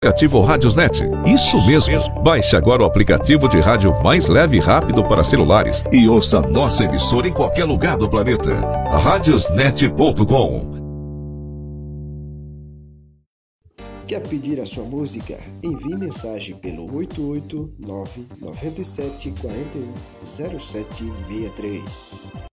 Aplicativo Radiosnet. Isso mesmo. Baixe agora o aplicativo de rádio mais leve e rápido para celulares e ouça nossa emissora em qualquer lugar do planeta. Radiosnet.com. Quer pedir a sua música? Envie mensagem pelo 889-9741-0763.